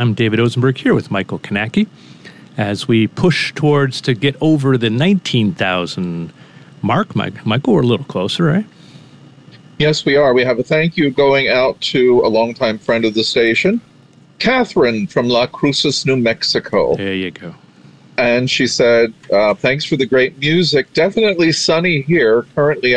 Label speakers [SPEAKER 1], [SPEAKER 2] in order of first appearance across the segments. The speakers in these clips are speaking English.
[SPEAKER 1] I'm David Osenberg here with Michael Kanaki as we push towards to get over the 19,000 mark. Michael, we're a little closer, right?
[SPEAKER 2] Yes, we are. We have a thank you going out to a longtime friend of the station, Catherine from La Cruces, New Mexico.
[SPEAKER 1] There you go.
[SPEAKER 2] And she said, thanks for the great music. Definitely sunny here, currently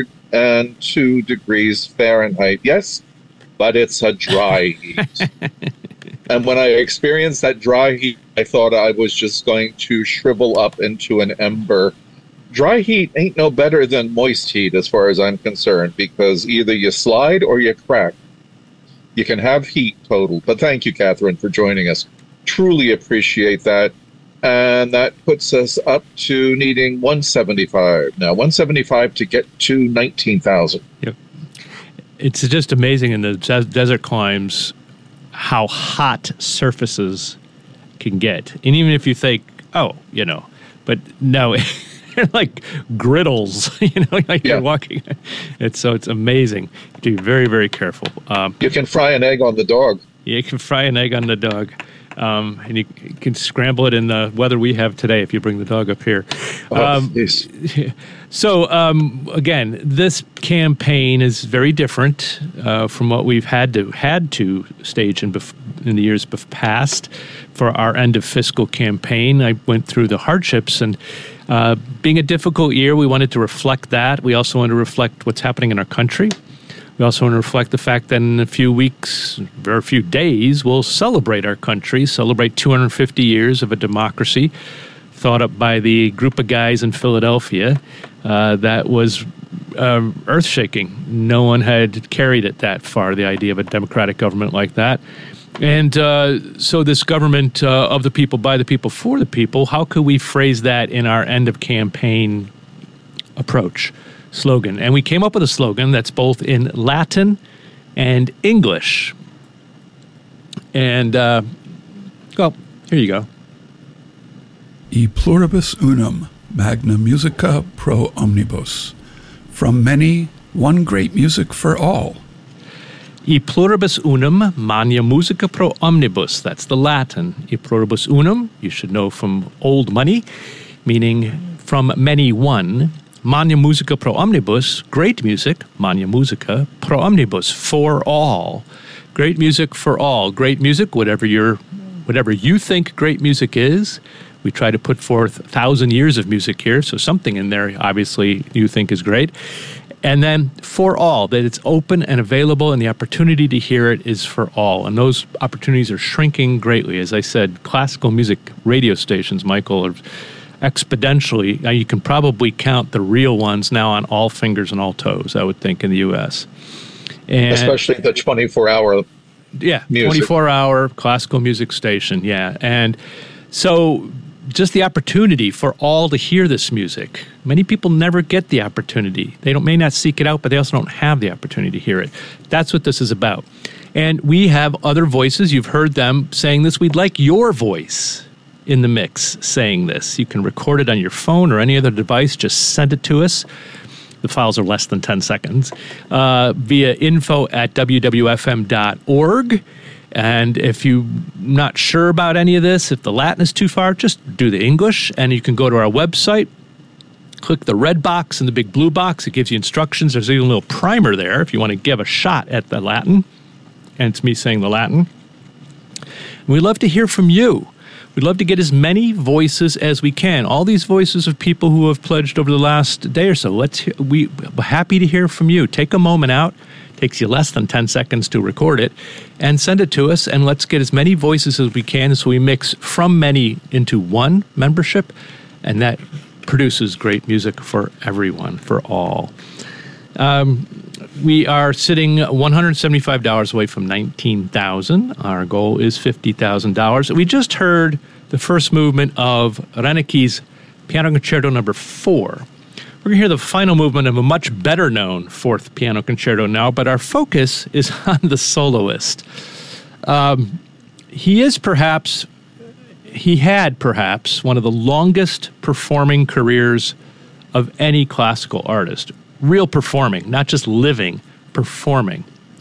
[SPEAKER 2] 102 degrees Fahrenheit. Yes, but it's a dry heat. And when I experienced that dry heat, I thought I was just going to shrivel up into an ember. Dry heat ain't no better than moist heat as far as I'm concerned, because either you slide or you crack. You can have heat total. But thank you, Catherine, for joining us. Truly appreciate that. And that puts us up to needing 175. Now, 175 to get to 19,000.
[SPEAKER 1] Yep. It's just amazing in the desert climbs how hot surfaces can get. And even if you think, but no, they're like griddles, you're walking. It's amazing. You have to be very, very careful.
[SPEAKER 2] You can fry an egg on the dog.
[SPEAKER 1] Yeah, you can fry an egg on the dog. And you can scramble it in the weather we have today if you bring the dog up here.
[SPEAKER 2] Yes.
[SPEAKER 1] So, again, this campaign is very different from what we've had to stage in the years past for our end of fiscal campaign. I went through the hardships, and being a difficult year, we wanted to reflect that. We also wanted to reflect what's happening in our country. We also want to reflect the fact that in a few weeks or a few days, we'll celebrate our country, celebrate 250 years of a democracy thought up by the group of guys in Philadelphia that was earth-shaking. No one had carried it that far, the idea of a democratic government like that. And so this government of the people, by the people, for the people, how could we phrase that in our end-of-campaign approach? Slogan. And we came up with a slogan that's both in Latin and English. And, here you go.
[SPEAKER 3] E pluribus unum, magna musica pro omnibus. From many, one great music for all.
[SPEAKER 1] E pluribus unum, magna musica pro omnibus. That's the Latin. E pluribus unum, you should know from old money, meaning from many one. Magna musica pro omnibus, great music, magna musica pro omnibus, for all. Great music for all. Great music, whatever you think great music is. We try to put forth 1,000 years of music here, so something in there obviously you think is great. And then for all, that it's open and available, and the opportunity to hear it is for all. And those opportunities are shrinking greatly. As I said, classical music radio stations, Michael, are exponentially. Now you can probably count the real ones now on all fingers and all toes, I would think, in the U.S. And
[SPEAKER 2] especially the 24-hour
[SPEAKER 1] music. 24-hour classical music station, yeah. And so just the opportunity for all to hear this music. Many people never get the opportunity. They may not seek it out, but they also don't have the opportunity to hear it. That's what this is about. And we have other voices. You've heard them saying this. We'd like your voice in the mix saying this. You can record it on your phone or any other device. Just send it to us. The files are less than 10 seconds. Via info@wwfm.org. And if you're not sure about any of this, if the Latin is too far, just do the English. And you can go to our website, click the red box and the big blue box. It gives you instructions. There's even a little primer there if you want to give a shot at the Latin. And it's me saying the Latin. And we'd love to hear from you. We'd love to get as many voices as we can. All these voices of people who have pledged over the last day or so. We're happy to hear from you. Take a moment out. Takes you less than 10 seconds to record it. And send it to us. And let's get as many voices as we can so we mix from many into one membership. And that produces great music for everyone, for all. We are sitting $175 away from $19,000. Our goal is $50,000. We just heard the first movement of Reneke's Piano Concerto No. 4. We're going to hear the final movement of a much better-known fourth piano concerto now, but our focus is on the soloist. He had perhaps one of the longest performing careers of any classical artist. Real performing, not just living, performing.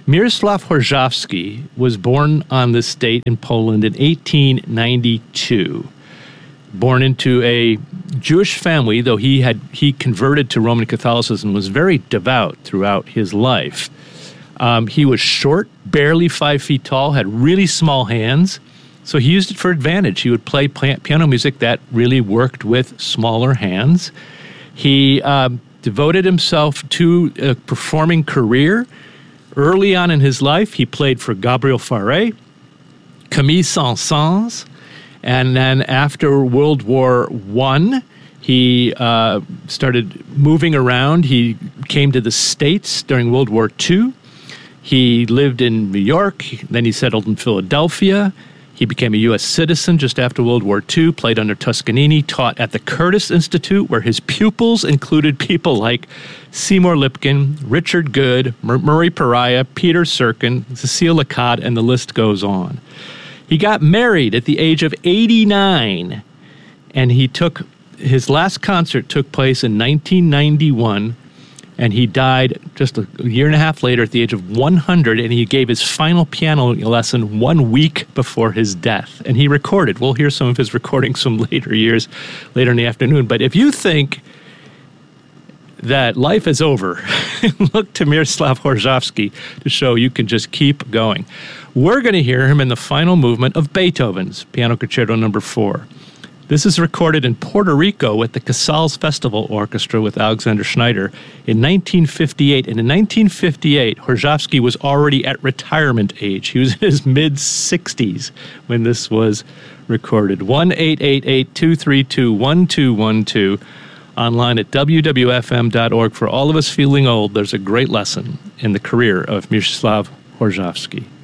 [SPEAKER 1] Miroslav Horszowski was born on this date in Poland in 1892. Born into a Jewish family, though he converted to Roman Catholicism, was very devout throughout his life. He was short, barely 5 feet tall, had really small hands, so he used it for advantage. He would play piano music that really worked with smaller hands. He devoted himself to a performing career. Early on in his life, he played for Gabriel Fauré, Camille Saint-Saëns, and then after World War I, he started moving around. He came to the States during World War II. He lived in New York. Then he settled in Philadelphia. He became a U.S. citizen just after World War II, played under Toscanini, taught at the Curtis Institute, where his pupils included people like Seymour Lipkin, Richard Good, Murray Pariah, Peter Serkin, Cecile Lacotte, and the list goes on. He got married at the age of 89, and his last concert took place in 1991, and he died just a year and a half later at the age of 100, and he gave his final piano lesson 1 week before his death. And he recorded. We'll hear some of his recordings from later years, later in the afternoon. But if you think that life is over, look to Miroslav Horszowski to show you can just keep going. We're going to hear him in the final movement of Beethoven's Piano Concerto No. 4. This is recorded in Puerto Rico with the Casals Festival Orchestra with Alexander Schneider in 1958. And in 1958, Horszowski was already at retirement age. He was in his mid-60s when this was recorded. 1-888-232-1212. Online at wwfm.org. For all of us feeling old, there's a great lesson in the career of Miroslav Horszowski.